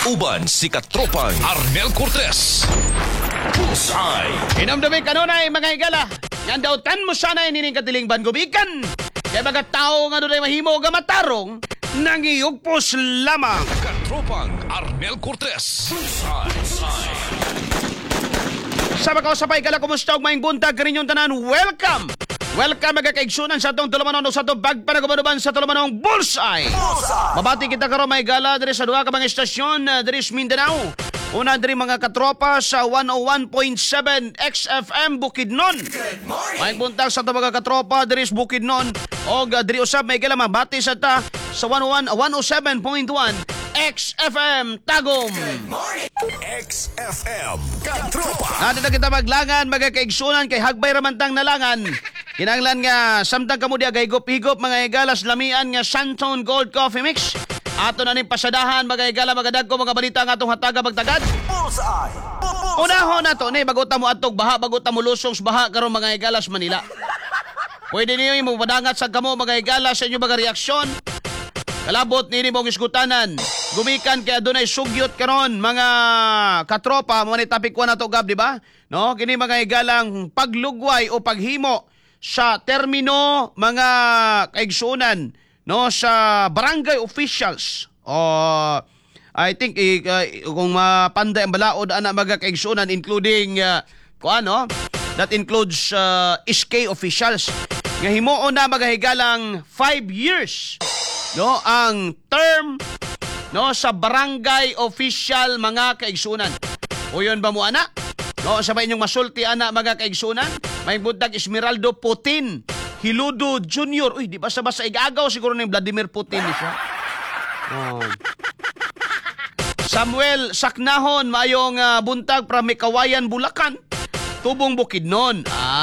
Uban si Katropang Arnel Cortez. Bullseye. Inamdami kanunay mga higala. Nga daw tan mo sana inining katiling bangubikan. Kaya mga tao nga doon ay mahimo nga matarong nangiyugpos lamang. Katropang Arnel Cortez. Bullseye. Sa makausapay kala, kumusta og maing buntag kaninyong tanan? Welcome! Welcome mga kaigsunan sa atong tulumanon o sa atong bagpanagubanuban sa tulumanong Bullseye! Mabati kita karon may gala diri sa duha ka mga estasyon diri sa Mindanao. Una diri mga katropa sa 101.7 XFM Bukidnon. May buntag sa atong mga katropa diri sa Bukidnon o diri usab may gala mabati sa ta sa 107.1 XFM Tagum. XFM Katropa. Nada na kita maglangan, mga kaigsunan, kay hagbay ramantang nalangan. Kinanglan nga, samtang kamo diya gahigop-higop, mga igalas lamian nga Santone Gold Coffee Mix. Ato na ning pasadahan, mga igala, magadag ko, mga balita nga itong hataga magtagad. Unahon na to, baguta mo atog baha, baguta mo lusong baha, karon mga igalas Manila. Pwede niyo mo padangat sa kamo, mga igalas, sa inyo mga reaksyon. Kalabot nini mong iskutanan. Gumikan kay adunay sugyot karon mga katropa, mo ni topic 1 nato gab, di ba? No, kini mga igalang paglugway o paghimo sa termino mga kaigsunan, no, sa barangay officials. I think kung mapanday ang balaod ana mga kaigsunan, including that includes SK officials. Nga himuon na mga higalang 5 years. No, ang term no sa barangay official mga kaigsunan. O yun ba mo ana? No, sabay inyong masulti ana mga kaigsunan. May buntag Esmeraldo Putin, Hiludo Jr. Uy, di ba sa igagaw siguro ni Vladimir Putin siya. Oh. Samuel Saknahon, mayong buntag from Mikawayan, Bulacan. Tubong Bukidnon.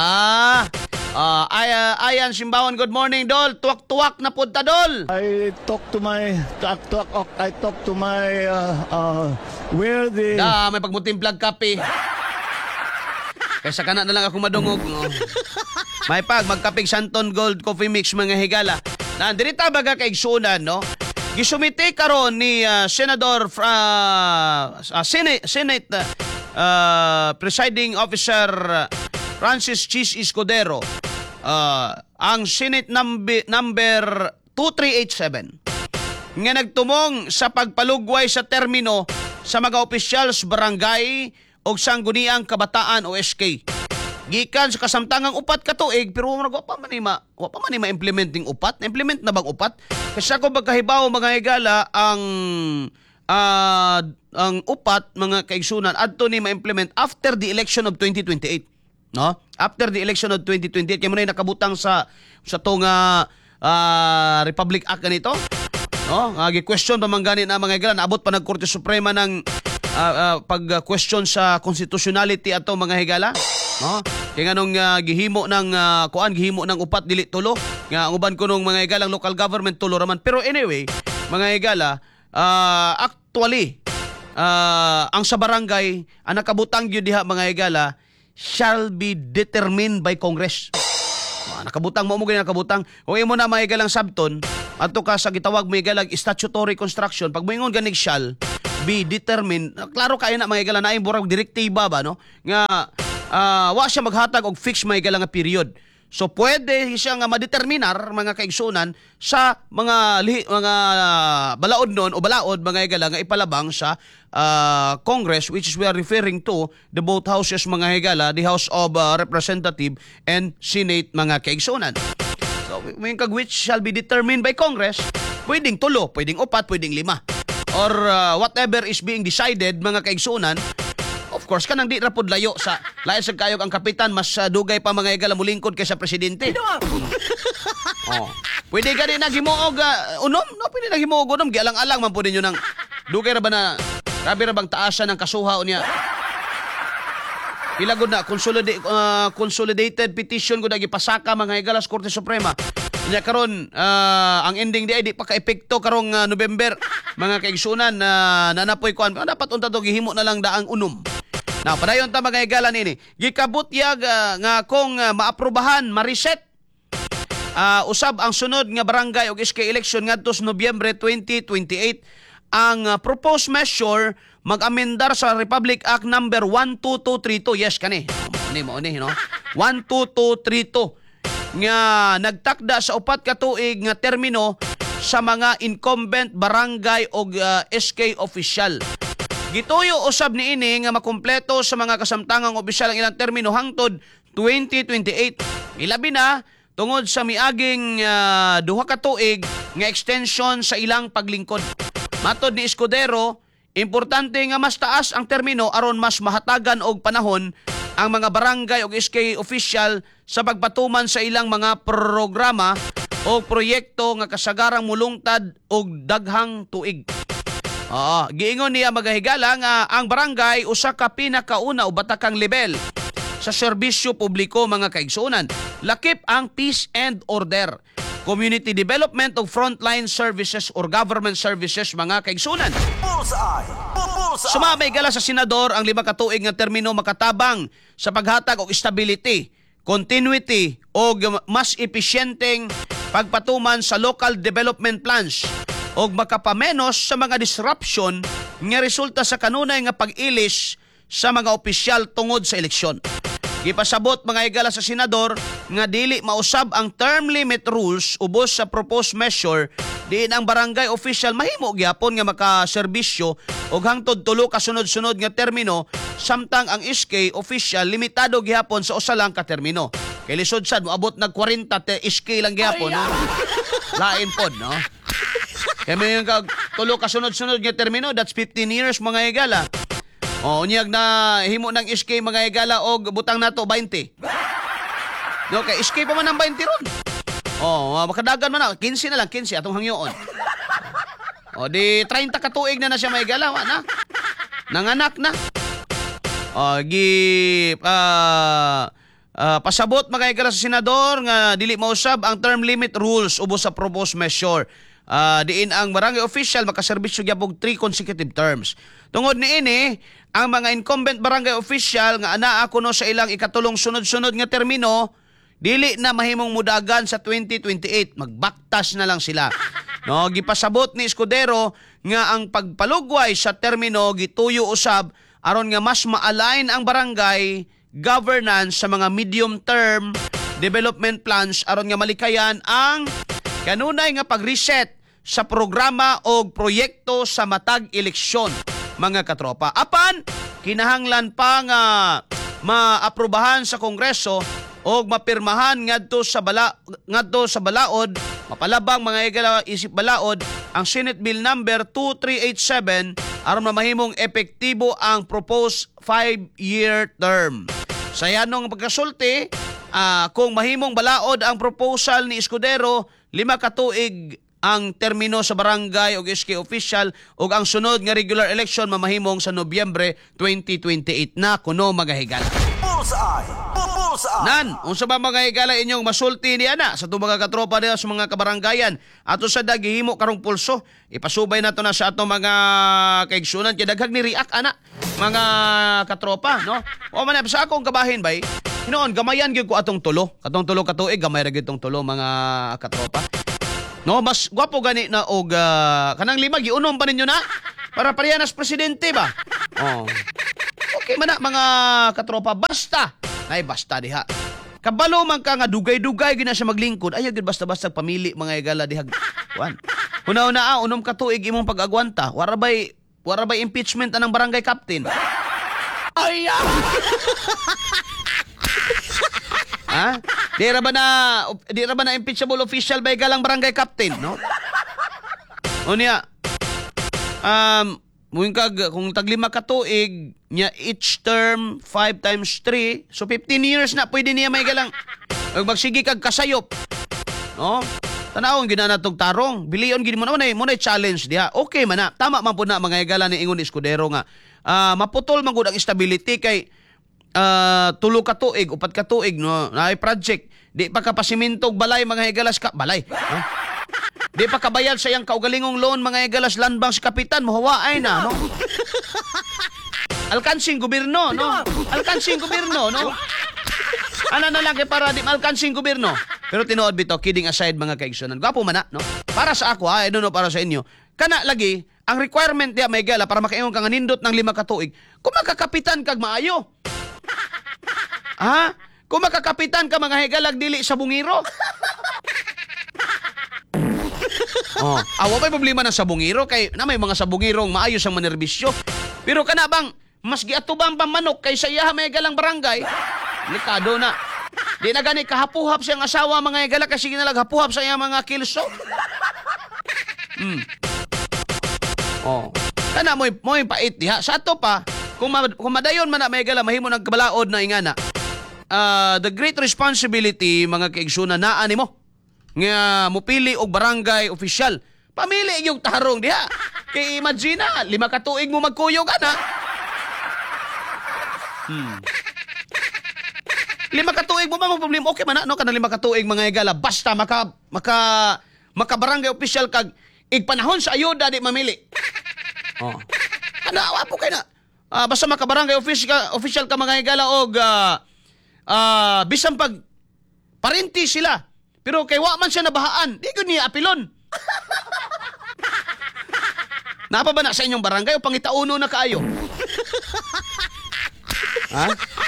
Ayan Simbawon, good morning Dol. Tuwak-tuwak na punta Dol. I talk to my where the May pagmutimplag kape. Kaysa kana na lang ako madungog. No? May magkapig Santone Gold Coffee Mix mga higala. Nandirita baga kaigsunan, no? Gisumite karon ni Senador Senate Presiding Officer Francis Chis Escudero, ang Senate number 2387 nga nagtumong sa pagpalugway sa termino sa mga opisyals barangay o sangguniang kabataan o SK. Gikan sa kasamtangang upat ka tuig, pero wa pa man ni implementing upat. Na-implement na bang upat? Kasi ako magkahibaw mga higala ang upat mga kaigsunan adto ni ma-implement after the election of 2028. No? After the election of 2028, kaya mo na nakabutang sa tong Republic Act ganito. No? Gi-question pa man gani na mga higala, naabot pa nag-Korte Suprema ng pag-question sa constitutionality ato mga higala. No? Kaya nga nung gihimo ng upat dili tulo. Nga ang uban ko nung mga higalang local government tulo raman. Pero anyway, mga higala, actually, ang sa barangay, ang nakabutang yun diha mga higala, shall be determined by Congress. Nakabutang mo ganyan nakabutang. Kung imo na mga higalang sabton, ato ka sa gitawag mga higalang statutory construction, pag moingon ganig shall be determined, klaro kayo na mga higalang naing burag direktiba ba, no? Nga, wa siya maghatag og fixed mga higalang period. So pwede siya nga madeterminar mga kaigsunan sa mga balaod noon o balaod mga higala nga ipalabang sa Congress, which is we are referring to the both houses mga higala, the House of Representative and Senate mga kaigsunan. So may kag which shall be determined by Congress, pwedeng tulo, pwedeng upat, pwedeng lima. Or whatever is being decided mga kaigsunan. Of course, kanang di rapod layo sa layo sa kayog ang kapitan, mas dugay pa mga higala mulingkod kaysa presidente. Pwede ka din naghimuog unom, no? Pwede naghimuog unom, gialang-alang man po ninyo ng dugay ra ba na, grabe ra bang taasan ng kasuha niya. Pila gud na consolidated petition gud gipasaka mga higala sa Korte Suprema. Nya karon ang ending di pa ka epekto karong November mga kaigsunan na nanapoy kuan dapat unta to gihimo na lang daang unom. Now, padayon ta mga higala nini. Gikabutyag nga kung maaprubahan, ma-reset usab ang sunod nga barangay og SK election ngadto sa Nobyembre 2028 ang proposed measure mag-amendar sa Republic Act number 12232. Yes kani. Mo ni no. 12232 nga nagtakda sa upat ka tuig nga termino sa mga incumbent barangay o SK official. Gituyo usab niini nga makumpleto sa mga kasamtangang opisyal ang ilang termino hangtod 2028. Ilabi na tungod sa miaging duha ka tuig nga extension sa ilang paglingkod. Matod ni Escudero, importante nga mas taas ang termino aron mas mahatagan og panahon ang mga barangay o SK official sa pagpatuman sa ilang mga programa o proyekto nga kasagarang mulungtad og daghang tuig. Giingon niya magahigala nga ang barangay usa ka pinakauna o batakang level sa serbisyo publiko mga kaigsuonan. Lakip ang peace and order, community development o frontline services or government services mga kaigsuonan. Sumabay gala sa senador ang 5 ka tuig nga termino makatabang sa paghatag og stability, continuity o mas epesyenteng pagpatuman sa local development plans o makapamenos sa mga disruption nga resulta sa kanunay nga pag-ilis sa mga opisyal tungod sa eleksyon. Gipasabot mga higala sa senador nga dili mausab ang term limit rules ubos sa proposed measure diin ang barangay official mahimo gyapon nga makaserbisyo og hangtod 3 ka sunod-sunod nga termino samtang ang SK official limitado gyapon sa usa lang ka termino. Kay lisod sad moabot nag 40 SK lang gyapon no. Lain pod no. Kaya may kag 3 ka sunod-sunod nga termino, that's 15 years mga higala. Unyag na himo ng SK mga higala og butang nato 20. No, kay SK pa man ang 20 ron. Makadagan man na 15 na lang, 15 atong hangyoon. Di 30 ka tuig na siya mga higala na. Nanganak na. Pasabot mga higala sa senador nga dili mausab ang term limit rules ubos sa proposed measure. Diin ang barangay official makaserbisyo gyapon 3 consecutive terms. Tungod niini, ang mga incumbent barangay official nga anaa kuno sa ilang ikatulong sunod-sunod nga termino, dili na mahimong mudagan sa 2028, magbaktas na lang sila. No, gipasabot ni Escudero nga ang pagpalugway sa termino gituyo usab aron nga mas ma-align ang barangay governance sa mga medium term development plans aron nga malikayan ang kanunay nga pag-reset sa programa o proyekto sa matag eleksyon mga katropa. Apan, kinahanglan pa nga maaprubahan sa Kongreso o mapirmahan ngadto sa balaod, mapalabang mga higala isip balaod ang Senate Bill number 2387 aron mahimong epektibo ang proposed 5-year term. Sa yanong pagkasulti, kung mahimong balaod ang proposal ni Escudero, 5 ka tuig ang termino sa barangay o SK official ug ang sunod nga regular election mamahimong sa Nobyembre 2028 na kuno magahigala. Nan, unsa ba mga higala inyong masulti ni ana sa mga katropa diha sa mga kabarangayan ato sa daghimo karong pulso ipasubay nato na sa ato mga kaigsunan kay daghag ni react ana mga katropa no o man sa akong kabahin bay hinoon gamayan gyud ko atong tulo ka tuig gamay ra gyud tong tulo mga katropa no mas gwapo gani na og kanang 5 giunom pa ninyo na para parehanas presidente ba okay man na mga katropa basta diha. Kabalo man ka nga dugay-dugay gina siya maglingkod. Ay gid basta-basta pamili mga higala diha. Kuan. Una-una unom ka tuig imong pag-agwanta. Wara bay impeachment anang barangay captain. Ay. Ha? Di ra ba na impeachable official bay galang barangay captain, no? Unya. Kung taglima ka tuig, niya each term 5 times 3, so 15 years na pwede niya may galang. Magsige kag kasayop. No? Tanawon gina natog tarong, bilion gid mo na challenge diha. Okay man na. Tama man pud na mga higala ni ingon Escudero nga. Maputol man gud ang stability kay 3 ka tuig, 4 ka tuig no. Naay project, di pa ka pasimintog balay mga higalas ka balay. No? Di pa kabayad sa iyang kaugalingong loan mga higalas land bank sa kapitan mahawaay na no. Alkansing gobyerno no. Ano na lang kay para di alkansing gobyerno. Pero tinuod bitaw kidding aside mga kaigsunan. Gwapo man na no. Para sa ako I don't know para sa inyo. Kana lagi ang requirement diya may gala para makaingon ka nga nindot ng 5 ka tuig, kung makakapitan kag maayo. Ha? Kung makakapitan ka mga higalag dili sa bungiro. Oh, awa may problema ng sabungiro kay na may mga sabungirong maayos ang manerbisyo. Pero kana bang mas giatubang pa manok kaysa iya may galang barangay, likado na. Di na gani kahapuhap siyang asawa mga higala kasi ginalaghapuhap sa iya mga kilso. Oh, kana mo pait diha. Sa ato pa, kung madayon man na may gala mahimo nagkabalaod na ingana. The great responsibility mga kaigsunan naa nimo nga mupili og barangay official. Pamili yung tarong diha. Kay imagine na, 5 ka tuig mo magkuyog ana. 5 ka tuig mo ba mo problema? Okay man na no kana 5 ka tuig mga higala basta maka barangay official kag igpanahon sa ayuda di mamili. Oh. Kana wa po kay na. Basta maka barangay official ka mga higala og bisan pag parenti sila. Pero kay wa man siya nabahaan, di ko niya apilon. Napa ba na sa inyong barangay o pangitauno na kaayo? Ha?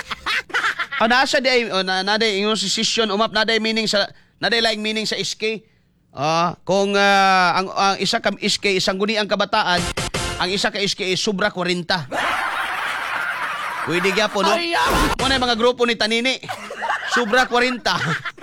O nasa day naday inyong decision umap naday meaning sa naday laing meaning sa SK. Kung ang isa ka SK isang guni ang kabataan, ang isa ka SK is sobra 40. Pwede gyapon no. Mo na mga grupo ni Tanini. Sobra 40.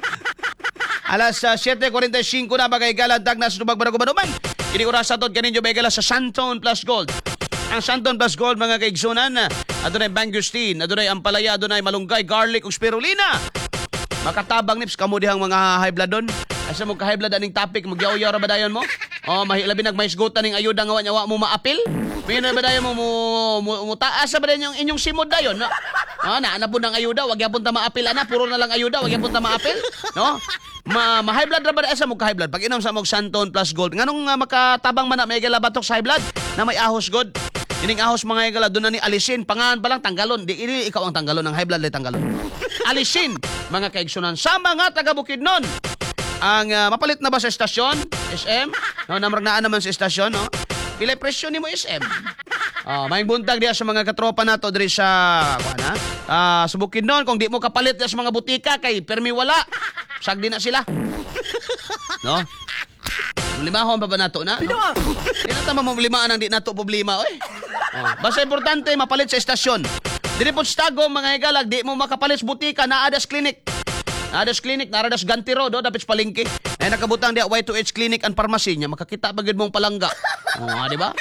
Alas 7:45 na bagay galang tagnas tubag baragumanuman. Kini oras sa tod kaninyo bagay sa Santon Plus Gold. Ang Santon Plus Gold mga kaigsunan, adunay mangosteen, adunay ampalaya, adunay malunggay, garlic ug spirulina. Makatabang nips kamo dihang mga high blood don. Asa mo ka high blood aning topic magyaw-yaw ra ba dayon mo? Mahilabi nagmaisgutan ning ayuda nga wa mo maapil. May na ba dayon mo taas ba dayon yung inyong simod dayon, no? Na po ng ayuda, wag yapon ta maapil ana, puro na lang ayuda, wag yapon ta maapil, no? Ma-high blood ra ba asa mo ka high blood? Pag inom sa mog Santon Plus Gold, nganong makatabang man na may galabatok sa high blood na may ahos god. Ining ahos mga igala doon na ni alisin, pangan pa lang tanggalon. Di ikaw ang tanggalon, ang high blood lay tanggalon. Alisin mga kaigsunan sa mga taga Bukidnon. Ang mapalit na ba sa estasyon? SM? No, namragnaan naman sa estasyon, no? Pilay presyo ni mo SM. May buntag diya sa mga katropa nato diri sa sa Bukidnon kung di mo kapalit sa mga butika kay permi wala. Sagdi na sila. No? Limahon pa ba nato na? No? Di na tama limaan ang di nato problema, oy. Basta importante mapalit sa estasyon. Dili po stago mga higalag, di mo makapalit sa butika na adas clinic. Adas clinic, naradas gantiro do dapat palengke. Ay nakabutang dia Y2H clinic and pharmacy nya makakita bagid mong palangga. Di ba?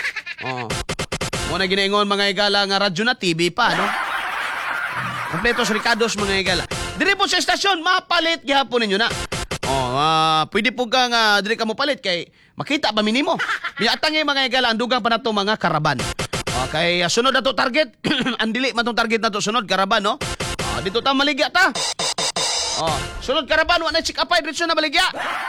Mo na ginaingon mga higala nga radyo na TV pa, no? Kompletos Ricardos mga higala. Diri po sa estasyon mapalit gihapon ninyo na. Pwede po kang diri ka mo palit kay makita ba minimo. Miatang mga higala ang dugang pa nato mga karaban. Kay sunod na to target, andili man tong target na to sunod karaban, no? Dito ta maligya ta. Sunod karaban wa na check up diretso na baligya.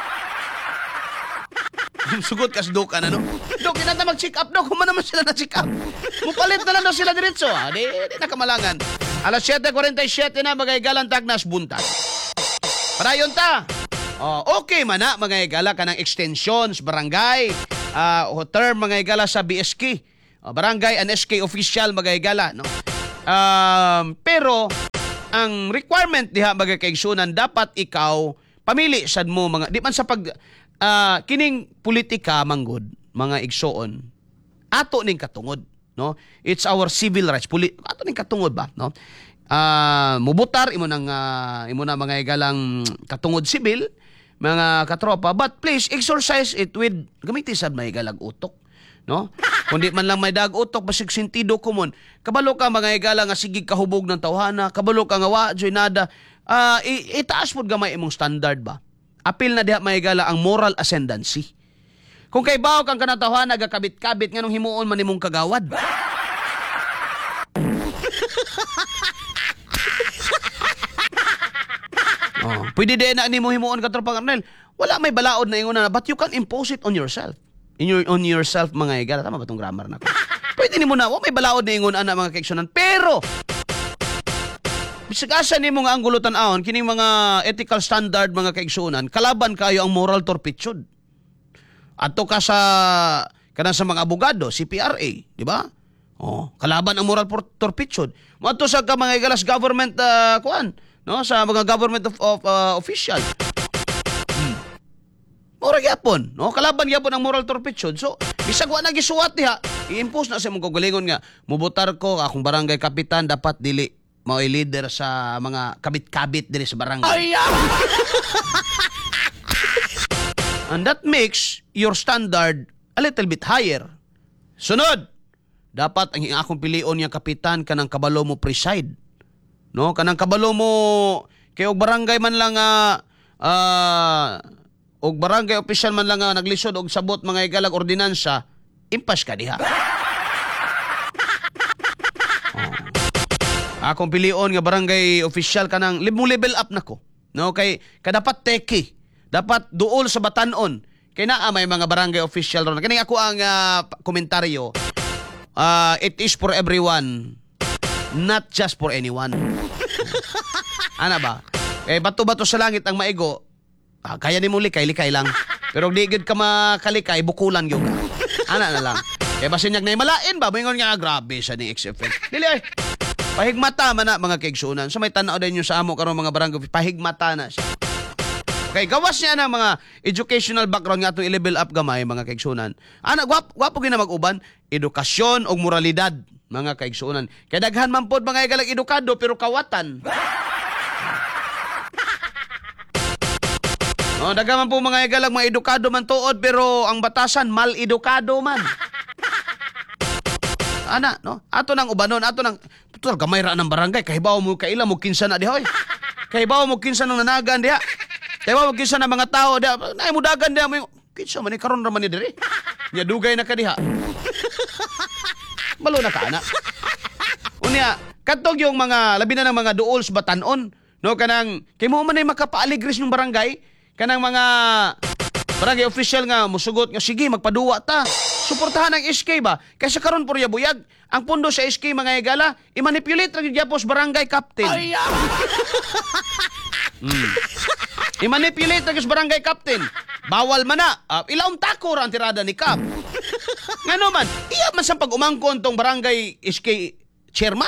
Sugot kas do ka na no. Do kinata mag-check up do kung man naman sila na check up. Mupalit na lang daw sila diretso. Di na kamalangan. Alas 7:47 na bagay galang tagnas buntag. Padayon ta. Okay man na mga igala kanang extensions barangay o term mga igala sa BSK. Barangay and SK official mga igala, no. Pero ang requirement diha mga kaigsunan dapat ikaw pamili sad mo mga di man sa pag kining politika manggod mga igsoon ato ning katungod, no. It's our civil rights ato ning katungod ba, no. Mubutar imo na mga igalang katungod sibil mga katropa, but please exercise it with gamitin sad may igalag utok, no. Kundi man lang may dag utok basig sentido komon. Kabalo ka mga igala nga sigig kahubog ng tawhana, kabalo ka nga wa joy nada. Itaas pud gamay imong standard ba. Apil na diha mga igala ang moral ascendancy. Kung kay bawo kang kanatawhana gakabit-kabit nganong himuon man imong kagawad. Pwede din na nimo himuon ka tropa Arnel. Wala may balaod na ingon na, but you can impose it on yourself. On yourself mga igala. Tama ba itong grammar na ko? Pwede nimo na, may balaod na ingon ana mga kaigsunan. Pero, bisag asa nimo nga ang gulutan ahon, kining mga ethical standard mga kaigsunan, kalaban kayo ang moral turpitude. Ato ka sa kanang sa mga abogado, CPRA, di ba? Oh, kalaban ang moral turpitude. Mato sa ka mga igalas government no, sa mga government of official. Ora gyapon, no? Kalaban gyapon ang moral turpitude. So, bisag wa na gisuwat diha, i-impose na sa mong kagalingon nga mubutar ko akong barangay kapitan dapat dili mao leader sa mga kabit-kabit diri sa barangay. And that makes your standard a little bit higher. Sunod, dapat ang akong pilion yang kapitan kanang kabalo mo preside. No, kanang kabalo mo kay og barangay man lang og barangay official man lang naglisod og sabot mga igalag ordinansa, impas ka diha. Akong pilion nga barangay official kanang level up nako. No, kay dapat teki. Dapat duol sa batanon. Kay naa may mga barangay official ron. Kani ako ang komentaryo. It is for everyone, not just for anyone. Ana ba? Eh bato-bato sa langit ang maigo. Kaya ni mo likay lang. Pero di gid ka makalikay, bukulan gyud ka. Ana na lang. Eh basin nyag nay malain ba moingon nga grabe sa ni XFL. Dili ay. Pahigmata man na mga kaigsunan. So may tan-aw din yung sa amo karon mga barangay, pahigmata na siya. Okay, gawas niya ng mga educational background nga itong i-level up gamay, mga kaigsunan. Gwapo gina mag-uban, edukasyon o moralidad, mga kaigsunan. Kaya daghan man po mga igalang edukado, pero kawatan. No, daghan man po mga igalang mga edukado man tuod, pero ang batasan, mal-edukado man. Ana, no? Ato nang ubanon, ato nang tutal gamay ra ng barangay, kahibaw mo kaila mo kinsa na diha, oy. Kahibaw mo kinsa nang nanagan diha. Kahibaw mo kinsa na mga tao diha, nay mo dagan diha mo. Kinsa man ni karon ra man ni diri. Nya dugay na ka diha. Malo na ka ana. Unya, kadtog yung mga labi na ng mga duol sa batanon, no, kanang kay mo man ay makapaaligris ng barangay, kanang mga barangay official nga musugot nga sige magpaduwa ta. Suportahan ang SK ba? Kasi karon purya buyag, ang pundo sa SK mga igala, i-manipulate ra gyud gyapos barangay captain. I-manipulate ra gyud barangay captain. Bawal man na. Ilaong tako ra ang tirada ni Kap. Ngano man, iya man sa pag-umangkon tong barangay SK chairman.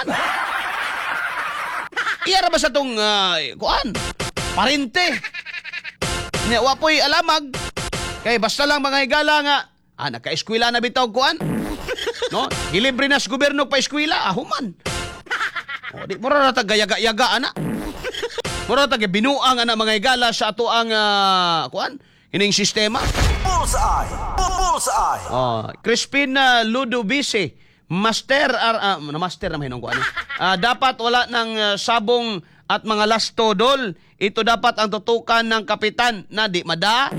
Iya ra ba sa tong parente? Nya wapoy alamag. Kay basta lang mga igala nga naka-eskwela na bitaw kuan. No? Gilibre na sa gobyerno pa eskwela, ahuman. O, di mura na gayaga-yaga ana. Mura na binuang ana mga igala sa ato ang kuan, ining sistema. Bullseye! Bullseye! Crispin Ludovice, master na mahinong kuan. Dapat wala ng sabong at mga lastodol. Ito dapat ang tutukan ng kapitan na di mada.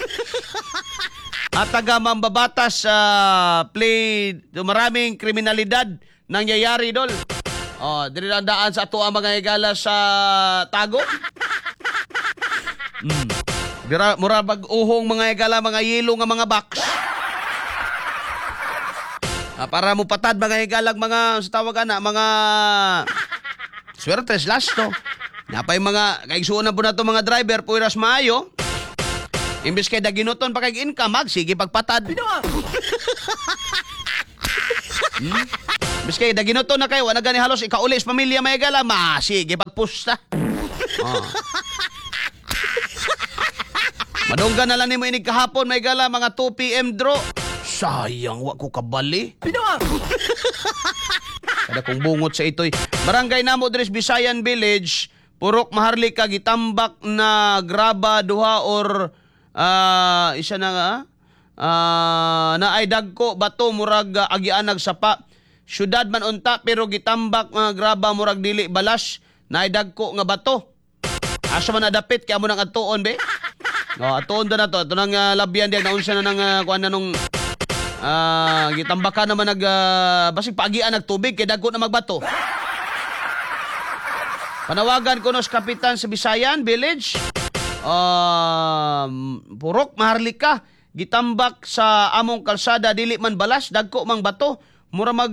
At taga mambabatas play maraming kriminalidad nangyayari dol. Diri lang daan sa ato ang mga igala sa tago. Mura bag-uhong mga igala, mga yelo nga mga box. Para mo patad mga igalag mga sa tawag ana, mga swertes lasto. Napay mga kaigsuon na po na to mga driver puiras maayo. Imbis kay daginuton pa kay income, sige pagpatad. Imbis kay daginuton na kayo, wala gani halos ikaulis pamilya may gala, sige pagpusta. Madunggan na lang ni mo inig kahapon may gala, mga 2 PM draw. Sayang, wa ko kabali. Kada kong bungot sa ito'y barangay namo dres Bisayan Village, Purok Maharlika, gitambak na graba duha or isa na nga na ay dagko bato murag agianag sapa. Syudad man unta pero gitambak nga graba murag dili balas na ay dagko nga bato. Asa man adapit kay amo nang atuon be. Atuon na to. Ito nang labyan diyan naunsa na nang kuan na nung gitambakan naman basig paagian nagtubig kay dagko na magbato. Panawagan ko no sa kapitan sa Bisayan Village. Purok Maharlika, gitambak sa among kalsada dili man balas, dagko mang bato, mura mag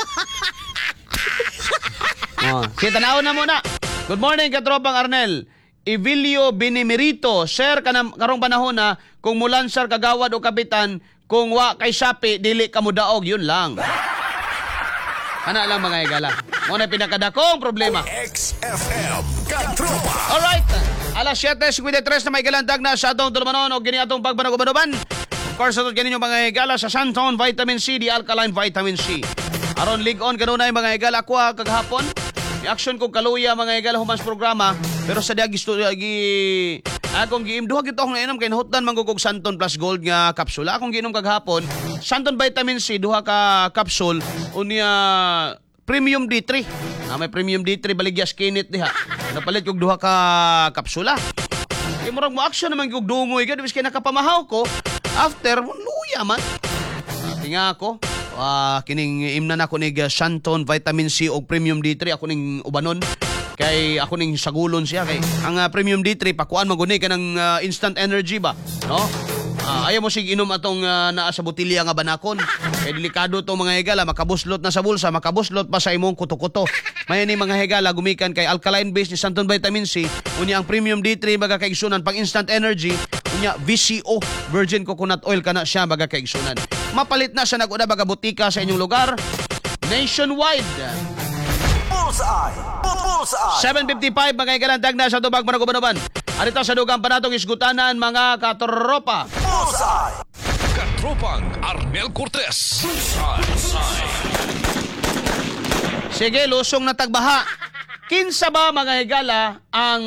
Kita naon na muna. Good morning katropang Arnel. Evilio Benimerito. Sir, karong panahon na kung mulan sir kagawad o kapitan, kung wa kay sapi, dili ka mo daog. Yun lang. Ana lang mga higala. Mo na pinakadakong problema. XFM Katropa. Alright. Alas 7:53 na may galandag na sa atong tulumanon o gini atong pagbanag-ubanuban. Of course, atong ganinyo mga higala sa Santon Vitamin C, di Alkaline Vitamin C. Aron ligon kanunay mga higala ko kagahapon. Action ko kaluya mga higala humans programa, pero sa diagi akong giimduha gito akong nainom kay nahutan manggugog Santon Plus Gold nga kapsula. Akong giinom kagahapon, Santon Vitamin C duha ka kapsul unya Premium D3. May Premium D3 baligya skinit diha. Napalit kog duha ka kapsula. Kay murag mo action naman kog dungoy gid biskay nakapamahaw ko. After luya man. Tinga ako. Kining imnan ako nig Santon Vitamin C o Premium D3 ako ning ubanon. Kay ako ning sagulon siya kay ang Premium D3 pakuan maguni kanang instant energy ba, no? Ayaw mo sig inom atong naa sa botilya nga banakon. Kay delikado to mga higala, makabuslot na sa bulsa, makabuslot pa sa imong kuto-kuto. May ni mga higala gumikan kay alkaline base ni Santon Vitamin C, unya ang Premium D3 baga kaigsunan pang instant energy, unya VCO, virgin coconut oil kana siya baga kaigsunan. Mapalit na sa nag-una baga butika sa inyong lugar nationwide. Bullseye. Bullseye. 7:55 mga igalandag na sa tubag manag-ubanuban. Arito sa dugang panatong isgutanan mga katropa. Bullseye. Katropang Arnel Cortez. Bullseye. Sige, lusong na tagbaha. Kinsa ba mga higala ang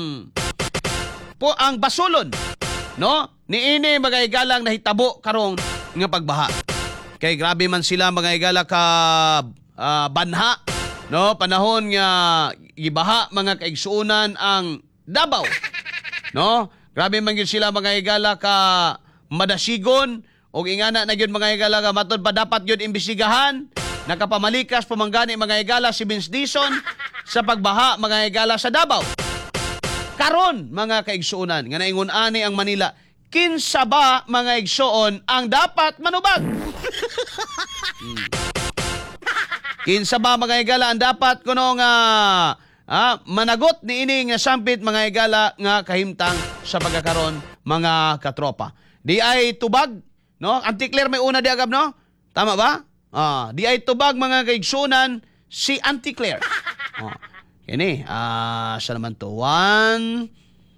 basulon, no? Niini mga higalang nahitabo karong nga pagbaha. Kay grabe man sila mga higala ka banha, no? Panahon nga gibaha mga kaigsuunan ang Davao, no? Grabe man gyud sila mga higala ka madasigon og ingana na gyud mga higala ka matod pa dapat gyud imbestigahan. Nakapamalikas pamanggani mga higala si Vince Dison sa pagbaha mga higala sa Davao. Karon mga kaigsuunan nga naingon ani ang Manila, kinsa ba mga igsuon ang dapat manubag? Kinsa ba mga higala ang dapat kuno nga managot ni ini nga sampit mga higala nga kahimtang sa pagkakaron mga katropa. Di ay tubag, no? Anti-Claire may una di agab, no? Tama ba? Di ay tubag mga kaigsunan si Anti-Claire. Kini, sa naman to? 1,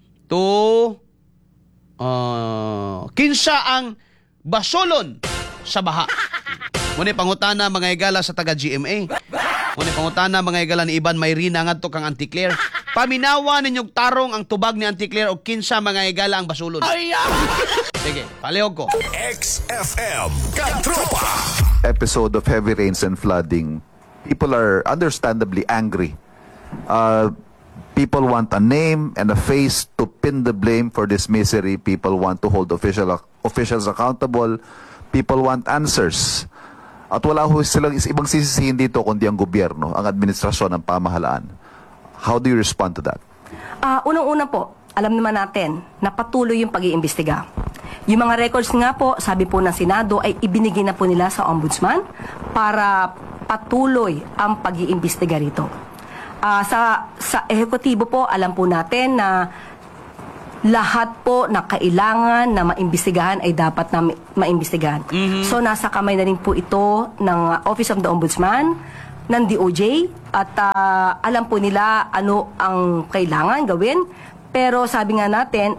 2, kinsa ang basolon sa baha? Muna pangutana mga higala sa taga-GMA. Muna pangutana mga higala ni Iban Mayrina ngadto kang Anti-Claire. Paminawa ninyong tarong ang tubag ni Anti-Claire o kinsa mga higala ang basolon. Sige, palihog ko. XFM Katropa. Episode of heavy rains and flooding, people are understandably angry. People want a name and a face to pin the blame for this misery. People want to hold officials accountable. People want answers. At wala ho silang ibang sisisihin dito kundi ang gobyerno, ang administrasyon, ang pamahalaan. How do you respond to that? Unang-una po, alam naman natin na patuloy yung pag-iimbestiga. Yung mga records nga po, sabi po ng Senado, ay ibinigay na po nila sa Ombudsman para patuloy ang pag-iimbestiga rito. Sa ehekutibo po, alam po natin na lahat po na kailangan na maimbestigahan ay dapat na maimbestigahan. So, nasa kamay na rin po ito ng Office of the Ombudsman, ng DOJ, at alam po nila ano ang kailangan gawin. Pero sabi nga natin,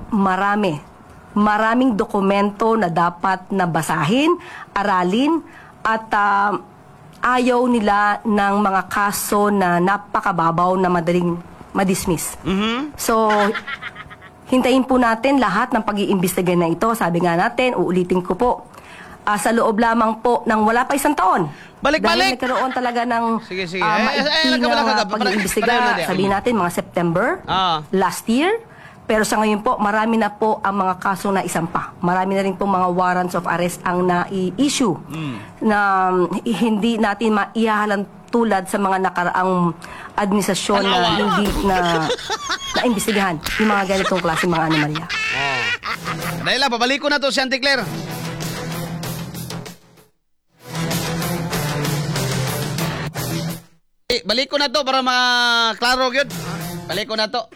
maraming dokumento na dapat nabasahin, aralin, at ayaw nila ng mga kaso na napakababaw na madaling madismiss. So, hintayin po natin lahat ng pag-iimbestiga na ito. Sabi nga natin, uulitin ko po, sa loob lamang po ng wala pa isang taon. Dahil nagkaroon talaga ng maigting pag-iimbestiga, sabihin natin mga September last year. Pero sa ngayon po, marami na po ang mga kaso na isampa. Marami na rin po mga warrants of arrest ang na-issue na hindi natin maihahalang tulad sa mga nakaraang administrasyon na hindi na-imbestigahan yung mga ganitong klase mga anomalya. Dahil lang, pabalik ko na to si Anti-Claire. Balik ko na to para maklaro yun. Balik ko na to.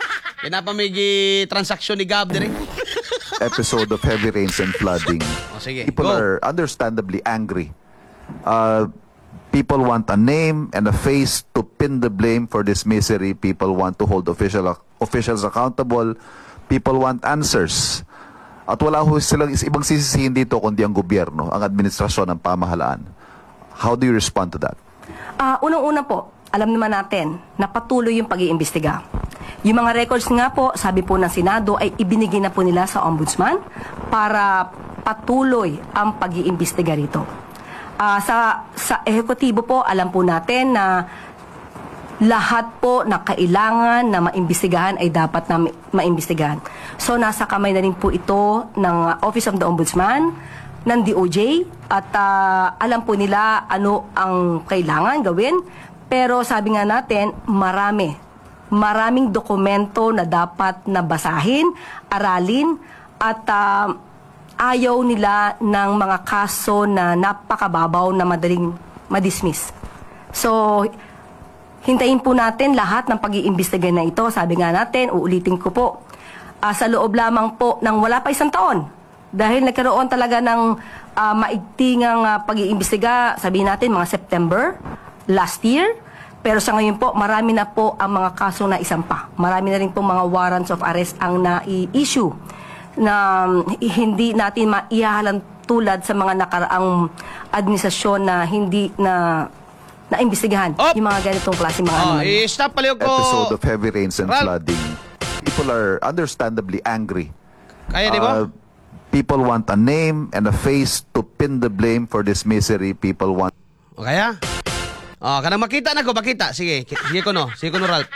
Kinapamigi transaksyon ni Gab dire. episode of heavy rains and flooding, Sige, people go. are understandably angry. People want a name and a face to pin the blame for this misery. People want to hold officials accountable. People want answers. At wala ho silang ibang sisisihin dito kundi ang gobyerno, ang administrasyon ng pamahalaan. How do you respond to that? Unang-una po, alam naman natin na patuloy yung pag-iimbestiga. Yung mga records nga po, sabi po ng Senado, ay ibinigay na po nila sa Ombudsman para patuloy ang pag-iimbestiga rito. Sa ehekutibo po, alam po natin na lahat po na kailangan na maimbestigahan ay dapat na maimbestigahan. So, nasa kamay na rin po ito ng Office of the Ombudsman, ng DOJ, at alam po nila ano ang kailangan gawin. Pero sabi nga natin, maraming dokumento na dapat nabasahin, aralin, at ayaw nila ng mga kaso na napakababaw na madaling madismiss. So, hintayin po natin lahat ng pag-iimbestiga na ito. Sabi nga natin, uulitin ko po, sa loob lamang po ng wala pa 1 taon. Dahil nagkaroon talaga ng maigtingang pag-iimbestiga, sabihin natin mga September last year. Pero sa ngayon po, marami na po ang mga kaso na isampa. Marami na rin po mga warrants of arrest ang na-issue na hindi natin maihahalang tulad sa mga nakaraang administrasyon na hindi na imbestigahan yung mga ganitong klase mga I-stop pala ko. Episode of heavy rains and Ral. flooding, people are understandably angry. Kaya di ba? People want a name and a face to pin the blame for this misery. People want O kaya? Kanang makita na ko, makita. Sige, sige ko no, Ralph.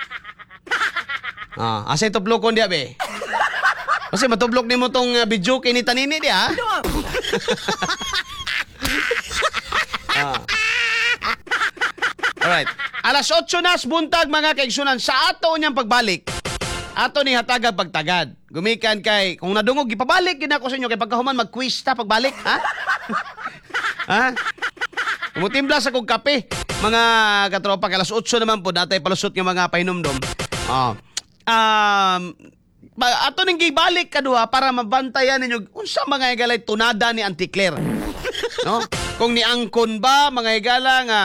Asa itublok ko diya, be? Kasi matublok ni mo tong video kay ni Tanini diya. Alright. Alas 8 na buntag mga kaigsunan sa ato niyang pagbalik. Ato ni hatagag pagtagad. Gumikan kay kung nadungog ipabalik gid ako sa inyo kay pagkahuman mag-quiz ta pagbalik, ha? Ha? Umutimbla sa kong kape. Mga katropa, alas 8 naman po datay palusot nga mga pahinumdom. Ato ning gibalik kadua para mabantayan ninyo unsa mga higalay tunada ni Auntie Claire. No? Kung ni angkon ba mga higala nga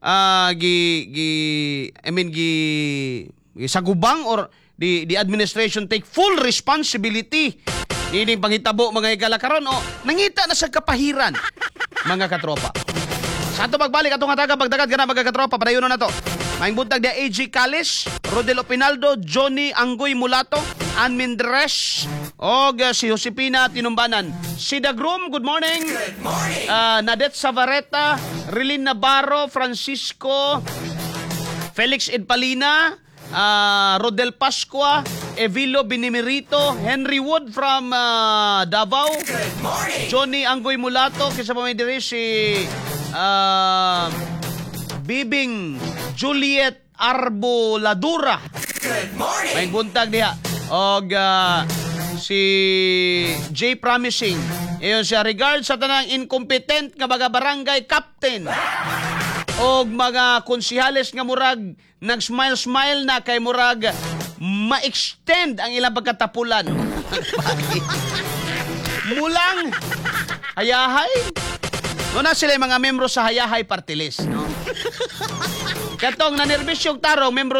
sagubang or the administration take full responsibility ining panghitabo mga higala karon o nangita na sa kapahiran mga katropa. Sa ato pagbalik atong hataga pagdagad kana mga katropa padayon na to. Maing buntag dia AG Calis, Rodel Opinaldo, Johnny Anggoy Mulato, Ann Mindres, og si Josepina Tinumbanan. Si Dagrum, good morning. Good morning. Nadet Savareta, Rilin Navarro, Francisco, Felix Edpalina, Rodel Pascua, Evilo Binimerito, Henry Wood from Davao, good morning. Johnny Anggoy Mulato, kisa pa may diri si Bibing Juliet Arboladura. Good morning. May buntag diha. Og si J Promising. Iyon siya regard sa tanang incompetent nga mga barangay captain. Og mga konsihales nga murag nag-smile na kay murag ma-extend ang ilang pagkatapulan. Mulang hayahay. No na sila yung mga membro sa Hayahay Party List, no? Katong nanerbisyong tarong membro